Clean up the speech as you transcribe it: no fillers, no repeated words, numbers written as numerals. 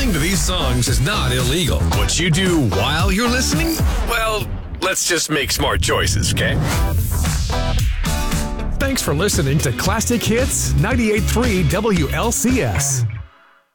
Listening to these songs is not illegal. What you do while you're listening? Well, let's just make smart choices, okay? Thanks for listening to Classic Hits 98.3 WLCS.